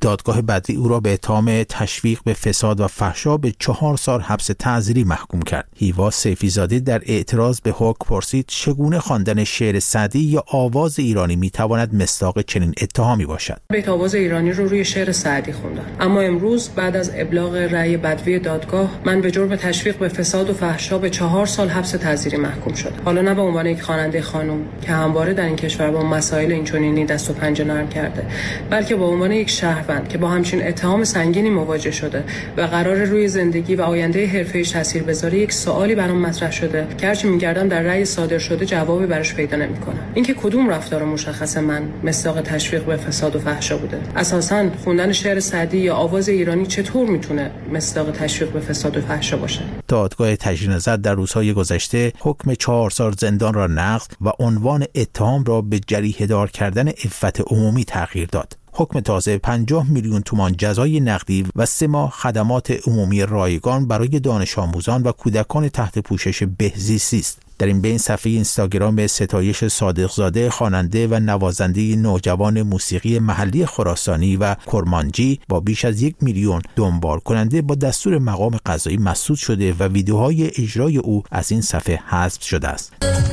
دادگاه بدوی او را به اتهام تشویق به فساد و فحشا به 4 سال حبس تعزیری محکوم کرد. هیوا سیفی‌زاده در اعتراض به حکم پرسید چگونه خواندن شعر سعدی یا آواز ایرانی میتواند مصداق چنین اتهامی باشد. بیت آواز ایرانی رو روی شعر سعدی خوندم، اما امروز بعد از ابلاغ رأی بدوی دادگاه من به جرم تشویق به فساد و فحشا به 4 سال حبس تعزیری محکوم شدم. حالا نه به عنوان یک خواننده خانم که همواره در این کشور با مسائل اینچنینی دست و پنجه نرم کرده، بلکه به عنوان یک شهروند که با همچین اتهام سنگینی مواجه شده و قرار روی زندگی و آینده حرفه‌ایش تاثیر بذاره، یک سوالی برام مطرح شده که هرچی می‌گردم در رأی صادر شده جوابی براش پیدا نمی‌کنم. اینکه کدوم رفتار مشخص من مصداق تشویق به فساد و فحشا بوده. اساساً خوندن شعر سعدی یا آواز ایرانی چطور میتونه مصداق تشویق به فساد و فحشا باشه؟ دادگاه تجدید نظر در روزهای گذشته حکم 4 سال زندان را نقض و عنوان اتهام را به جریحه‌دار کردن عفت عمومی تغییر داد. حکم تازه 50 میلیون تومان جزای نقدی و 3 ماه خدمات عمومی رایگان برای دانش آموزان و کودکان تحت پوشش بهزیستی است. در این بین صفحه اینستاگرام ستایش صادقزاده خواننده و نوازنده نوجوان موسیقی محلی خراسانی و کرمانجی با بیش از 1 میلیون دنبال کننده با دستور مقام قضایی مسدود شده و ویدیوهای اجرای او از این صفحه حذف شده است.